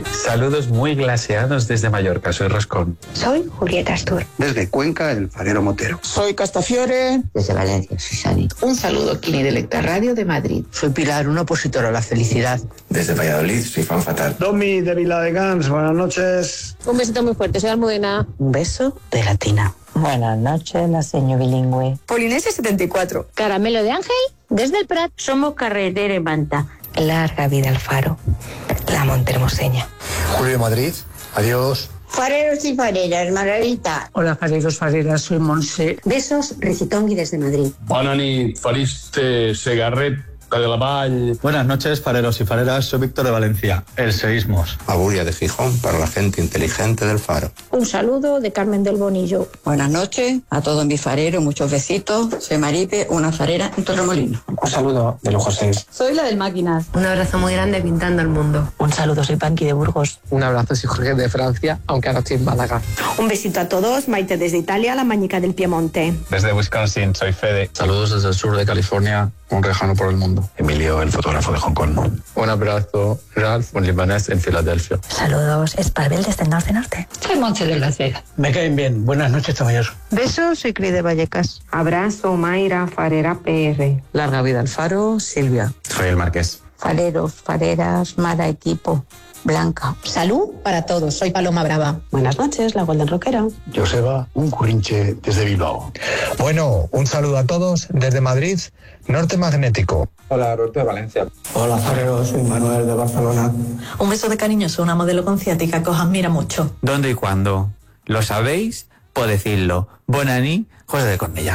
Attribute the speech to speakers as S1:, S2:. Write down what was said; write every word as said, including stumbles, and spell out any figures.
S1: Saludos muy glaseados desde Mallorca, soy Roscón.
S2: Soy Julieta Astur.
S3: Desde Cuenca, el farero Motero.
S4: Soy Castafiore.
S5: Desde Valencia, soy Sani.
S6: Un saludo, Kini de Lecta Radio de Madrid.
S7: Soy Pilar, una opositora a la felicidad.
S8: Desde Valladolid, soy Fan Fatal.
S9: Domi de Viladecans, buenas noches.
S10: Un besito muy fuerte, soy Almudena.
S7: Un beso de Latina.
S11: Buenas noches, la señora bilingüe.
S12: Polinesia setenta y cuatro.
S13: Caramelo de Ángel, desde el Prat.
S14: Somos carretera y manta.
S2: Larga vida al faro. La Montermoseña.
S15: Julio de Madrid, adiós.
S16: Fareros y fareras, Margarita.
S17: Hola, fareros, fareras, soy Monse.
S18: Besos, Recitongui desde Madrid.
S19: Bona nit, Fariste, Segarret, de la Vall.
S20: Buenas noches, fareros y fareras, soy Víctor de Valencia, el Seísmos.
S21: Aburia de Gijón, para la gente inteligente del Faro.
S22: Un saludo de Carmen del Bonillo.
S23: Buenas noches a todos mis fareros, muchos besitos. Soy Maripe, una farera en Torremolinos.
S24: Un saludo de los José.
S25: Soy la del Máquinas.
S26: Un abrazo muy grande pintando el mundo.
S27: Un saludo, soy Panqui de Burgos.
S28: Un abrazo, soy Jorge de Francia, aunque ahora estoy en Málaga.
S29: Un besito a todos, Maite desde Italia, la Mañica del Piemonte.
S30: Desde Wisconsin, soy Fede.
S31: Saludos desde el sur de California, un rejano por el mundo.
S32: Emilio, el fotógrafo de Hong Kong.
S33: Un abrazo, Ralph, un libanés en Filadelfia.
S34: Saludos, Esparvel desde el norte norte.
S35: Soy Montse de Las Vegas.
S36: Me caen bien. Buenas noches, caballeros.
S37: Besos, soy Cris de Vallecas.
S38: Abrazo, Mayra, Farera P R.
S39: Larga vida al faro, Silvia.
S40: Soy el Marqués.
S41: Fareros, fareras, Mara Equipo, Blanca.
S42: Salud para todos, soy Paloma Brava.
S43: Buenas noches, la Golden Rockera.
S44: Joseba, un currinche desde Bilbao.
S45: Bueno, un saludo a todos desde Madrid, Norte Magnético.
S46: Hola, Roberto de Valencia.
S47: Hola, fareros, soy Manuel de Barcelona.
S48: Un beso de cariño, soy una modelo con ciática que os admira mucho.
S49: ¿Dónde y cuándo? ¿Lo sabéis? Pues decidlo. Bonani, José de Cornellá.